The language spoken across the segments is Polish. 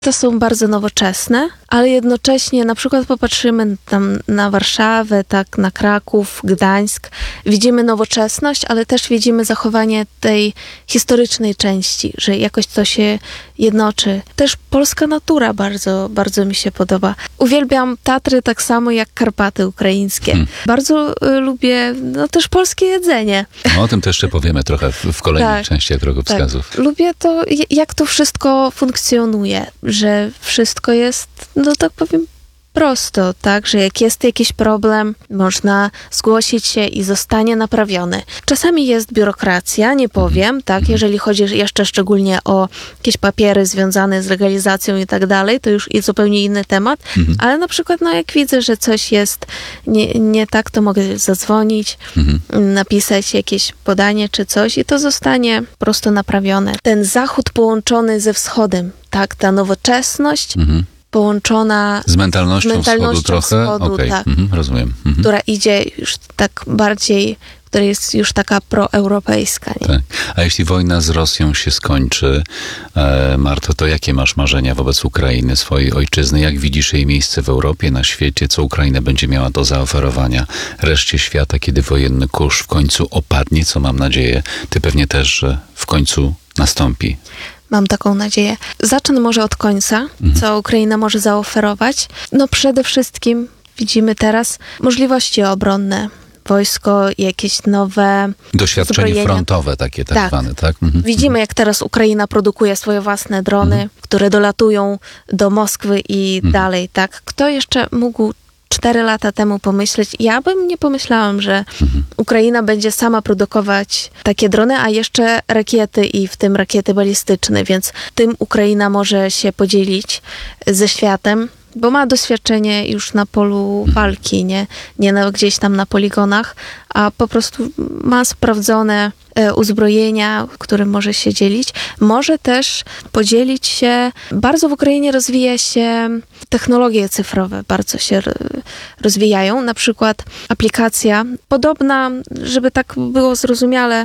To są bardzo nowoczesne, ale jednocześnie na przykład popatrzymy tam na Warszawę, tak, na Kraków, Gdańsk. Widzimy nowoczesność, ale też widzimy zachowanie tej historycznej części, że jakoś to się jednoczy. Też polska natura bardzo, bardzo mi się podoba. Uwielbiam Tatry tak samo jak Karpaty ukraińskie. Bardzo lubię też polskie jedzenie. No, o tym też jeszcze powiemy trochę w kolejnych częściach drogowskazów. Tak. Lubię to, jak to wszystko funkcjonuje, że wszystko jest, tak powiem, prosto, tak, że jak jest jakiś problem, można zgłosić się i zostanie naprawiony. Czasami jest biurokracja, nie powiem, tak, jeżeli chodzi jeszcze szczególnie o jakieś papiery związane z legalizacją i tak dalej, to już jest zupełnie inny temat, ale na przykład, jak widzę, że coś jest nie tak, to mogę zadzwonić, napisać jakieś podanie czy coś i to zostanie prosto naprawione. Ten zachód połączony ze wschodem, tak, ta nowoczesność, połączona z mentalnością wschodu trochę? Wschodu, tak, rozumiem. która idzie już tak bardziej, która jest już taka proeuropejska. Nie? Tak. A jeśli wojna z Rosją się skończy, Marto, to jakie masz marzenia wobec Ukrainy, swojej ojczyzny? Jak widzisz jej miejsce w Europie, na świecie? Co Ukraina będzie miała do zaoferowania reszcie świata, kiedy wojenny kurz w końcu opadnie? Co mam nadzieję, ty pewnie też, że w końcu nastąpi. Mam taką nadzieję. Zacznę może od końca, co Ukraina może zaoferować. Przede wszystkim widzimy teraz możliwości obronne. Wojsko, jakieś nowe doświadczenie frontowe takie tak zwane, tak? Widzimy, jak teraz Ukraina produkuje swoje własne drony, które dolatują do Moskwy i dalej, tak? Kto jeszcze mógł 4 lata temu pomyśleć? Ja bym nie pomyślałam, że Ukraina będzie sama produkować takie drony, a jeszcze rakiety i w tym rakiety balistyczne, więc tym Ukraina może się podzielić ze światem, bo ma doświadczenie już na polu walki, nie gdzieś tam na poligonach, a po prostu ma sprawdzone uzbrojenia, którym może się dzielić. Może też podzielić się, bardzo w Ukrainie rozwija się technologie cyfrowe, bardzo się rozwijają. Na przykład aplikacja podobna, żeby tak było zrozumiale,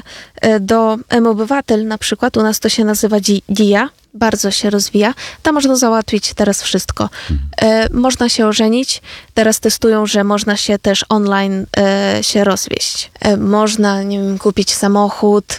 do mObywatel na przykład, u nas to się nazywa DIA, bardzo się rozwija. Tam można załatwić teraz wszystko. Można się ożenić. Teraz testują, że można się też online się rozwieść. Można, kupić samochód,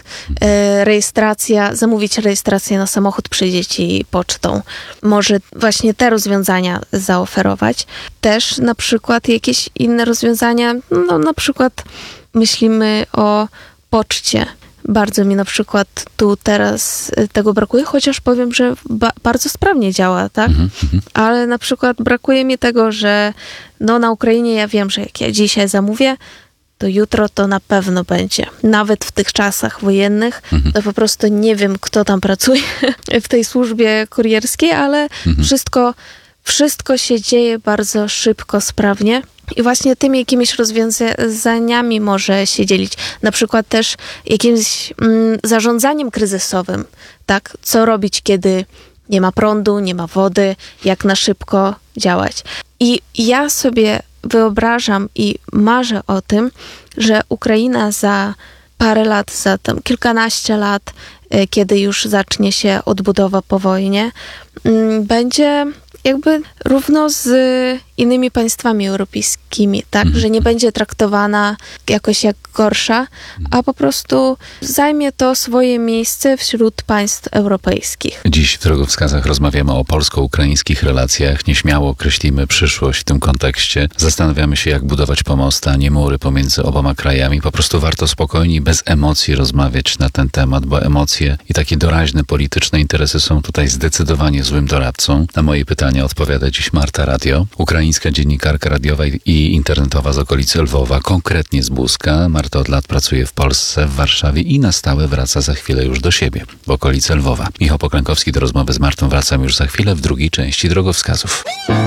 zamówić rejestrację na samochód, przyjdzie ci pocztą. Może właśnie te rozwiązania zaoferować. Też na przykład jakieś inne rozwiązania, na przykład myślimy o poczcie. Bardzo mi na przykład tu teraz tego brakuje, chociaż powiem, że bardzo sprawnie działa, tak? Ale na przykład brakuje mi tego, że na Ukrainie ja wiem, że jak ja dzisiaj zamówię, to jutro to na pewno będzie. Nawet w tych czasach wojennych, to po prostu nie wiem, kto tam pracuje w tej służbie kurierskiej, ale wszystko się dzieje bardzo szybko, sprawnie. I właśnie tymi jakimiś rozwiązaniami może się dzielić. Na przykład też jakimś zarządzaniem kryzysowym, tak? Co robić, kiedy nie ma prądu, nie ma wody, jak na szybko działać. I ja sobie wyobrażam i marzę o tym, że Ukraina za parę lat, za tam kilkanaście lat, kiedy już zacznie się odbudowa po wojnie, będzie jakby równo z innymi państwami europejskimi, tak? Że nie będzie traktowana jakoś jak gorsza, a po prostu zajmie to swoje miejsce wśród państw europejskich. Dziś w Drogowskazach rozmawiamy o polsko-ukraińskich relacjach. Nieśmiało określimy przyszłość w tym kontekście. Zastanawiamy się, jak budować pomosty, a nie mury pomiędzy oboma krajami. Po prostu warto spokojnie, bez emocji rozmawiać na ten temat, bo emocje i takie doraźne polityczne interesy są tutaj zdecydowanie złym doradcą. Na moje pytania odpowiada dziś Marta Radio, ukraińska dziennikarka radiowa i internetowa z okolicy Lwowa, konkretnie z Buska. Marta od lat pracuje w Polsce, w Warszawie i na stałe wraca za chwilę już do siebie, w okolice Lwowa. Michał Poklękowski, do rozmowy z Martą wracam już za chwilę w drugiej części Drogowskazów.